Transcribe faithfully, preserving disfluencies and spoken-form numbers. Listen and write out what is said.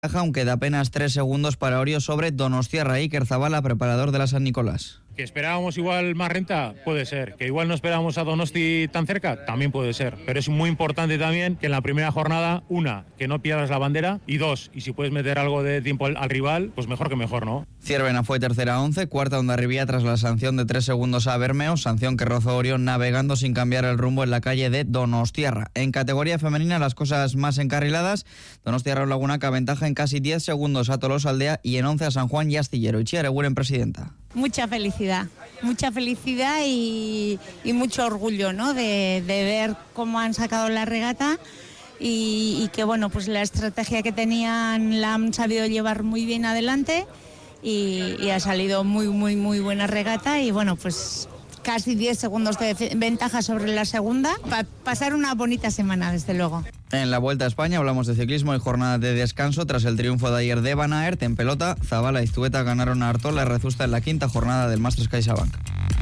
aunque de apenas tres segundos para Orio sobre Donostiarra. Iker Zabala, preparador de la San Nicolás. ¿Que esperábamos igual más renta? Puede ser. ¿Que igual no esperábamos a Donosti tan cerca? También puede ser. Pero es muy importante también que en la primera jornada, una, que no pierdas la bandera, y dos, y si puedes meter algo de tiempo al, al rival, pues mejor que mejor, ¿no? Ciervena fue tercera a once, cuarta Hondarribía tras la sanción de tres segundos a Bermeo, sanción que rozó Orio navegando sin cambiar el rumbo en la calle de Donostiarra. En categoría femenina las cosas más encarriladas, Donostiarra Lagunaca ventaja en casi diez segundos a Tolosa Aldea y en once a San Juan y Astillero. Itziar Eguren, presidenta. Mucha felicidad, mucha felicidad y, y mucho orgullo, ¿no? de, de ver cómo han sacado la regata y, y que bueno, pues la estrategia que tenían la han sabido llevar muy bien adelante y, y ha salido muy, muy, muy buena regata y bueno, pues casi diez segundos de ventaja sobre la segunda. Para pasar una bonita semana, desde luego. En la Vuelta a España hablamos de ciclismo y jornada de descanso tras el triunfo de ayer de Van Aert en pelota. Zabala y Zubeta ganaron a Artola y Rezusta en la quinta jornada del Masters CaixaBank.